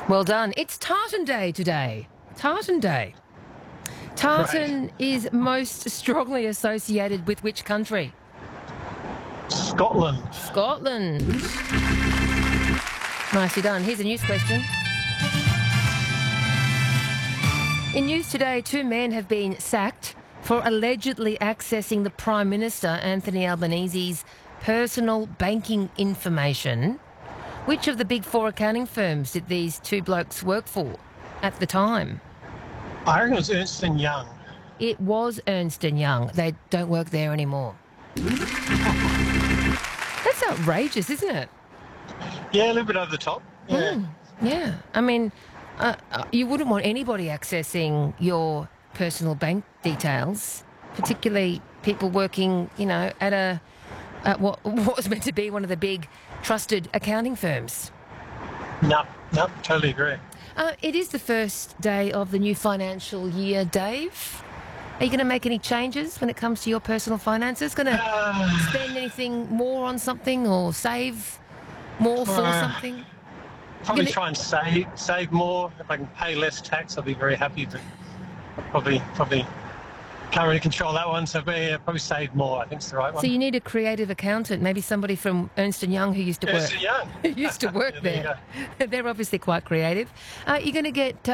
Well done. It's Tartan Day today. Tartan Day. Tartan is most strongly associated with which country? Scotland. Scotland. Nicely done. Here's a news question. In news today, 2 men have been sacked for allegedly accessing the Prime Minister, Anthony Albanese's personal banking information. Which of the big 4 accounting firms did these 2 blokes work for at the time? I reckon it was Ernst & Young. It was Ernst & Young. They don't work there anymore. That's outrageous, isn't it? Yeah, a little bit over the top. Yeah. Yeah. I mean, you wouldn't want anybody accessing your personal bank details, particularly people working, at what was meant to be one of the big trusted accounting firms. No, totally agree. It is the first day of the new financial year, Dave. Are you going to make any changes when it comes to your personal finances? Going to spend anything more on something or save more for something? Probably try and save more. If I can pay less tax, I'll be very happy. But probably can't really control that one. So probably save more. I think it's the right one. So you need a creative accountant, maybe somebody from Ernst & Young who used to work. Ernst & Young. Who used to work there. They're obviously quite creative. You're going to get